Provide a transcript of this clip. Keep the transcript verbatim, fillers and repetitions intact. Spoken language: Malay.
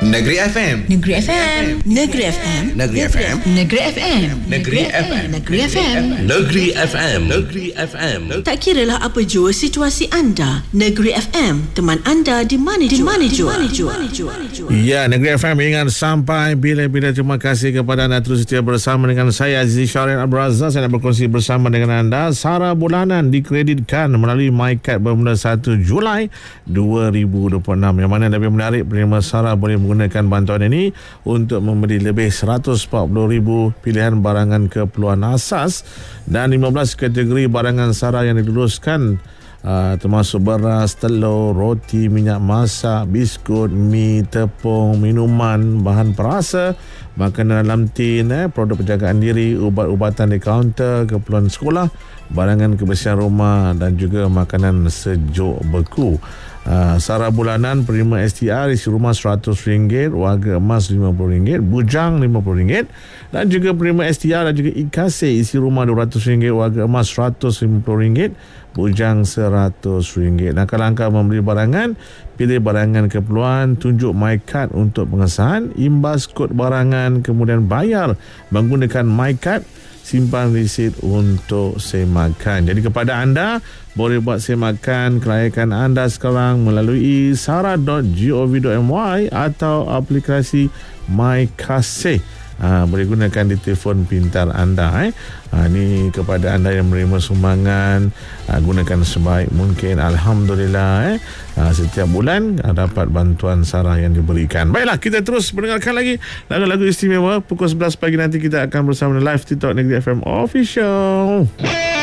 Negeri F M. Negeri F M. Negeri F M. Negeri F M. Negeri F M. Negeri F M. Negeri F M. Negeri F M. Negeri F M. Tak kiralah apa jua situasi anda, Negeri F M teman anda di mana jua. Di mana jua. Ya, Negeri F M ingat sampai bila-bila. Terima kasih kepada anda terus setia bersama dengan saya Aziz Syarian Abdul Razak. Saya nak berkongsi bersama dengan anda. Sara bulanan dikreditkan melalui MyCard bermula satu Julai dua ribu dua puluh enam. Yang mana lebih menarik, penerima Sara boleh menggunakan bantuan ini untuk membeli lebih seratus empat puluh ribu pilihan barangan keperluan asas dan lima belas kategori barangan Sara yang diluluskan, uh, termasuk beras, telur, roti, minyak masak, biskut, mi, tepung, minuman, bahan perasa, makanan dalam tin, eh, produk penjagaan diri, ubat-ubatan di kaunter, keperluan sekolah, barangan kebersihan rumah dan juga makanan sejuk beku. Uh, Sara bulanan penerima S T R isi rumah seratus ringgit, warga emas lima puluh ringgit, bujang lima puluh ringgit, dan juga penerima S T R dan juga ikase isi rumah dua ratus ringgit, warga emas seratus lima puluh ringgit, bujang seratus ringgit. Nah, kalau anda membeli barangan, pilih barangan keperluan, tunjuk MyCard untuk pengesahan, imbas kod barangan, kemudian bayar menggunakan MyCard, simpan resit untuk semakan. Jadi kepada anda, boleh buat semakan kelayakan anda sekarang melalui sara dot gov dot my atau aplikasi MyKasih. Ha, boleh gunakan di telefon pintar anda. Eh. Ha, ini kepada anda yang menerima sumbangan, ha, gunakan sebaik mungkin. Alhamdulillah. Eh. Ha, setiap bulan ha, dapat bantuan Sara yang diberikan. Baiklah, kita terus mendengarkan lagi lagu-lagu istimewa. Pukul sebelas pagi nanti kita akan bersama live TikTok Negeri F M Official.